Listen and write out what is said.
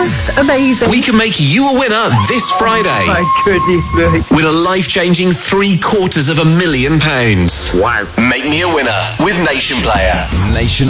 just amazing. We can make you a winner this Friday. My goodness me. Win a life-changing £750,000. Wow. Make me a winner with Nation Player. Nation